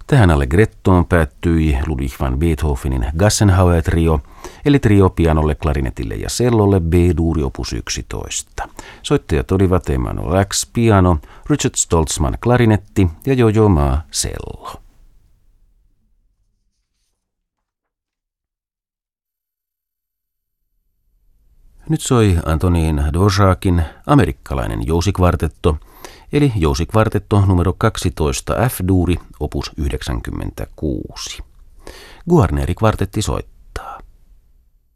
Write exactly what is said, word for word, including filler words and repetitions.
Tähän allegrettoon päättyi Ludwig van Beethovenin Gassenhauer-trio, eli trio pianolle, klarinetille ja cellolle B-duuri opus yksitoista. Soittajat olivat Emanuel Lax piano, Richard Stoltzman klarinetti ja Jojo Ma cello. Nyt soi Antonín Dvořákin amerikkalainen jousikvartetto, eli jousikvartetto numero kaksitoista F-duuri, opus yhdeksänkymmentäkuusi. Guarneri kvartetti soittaa.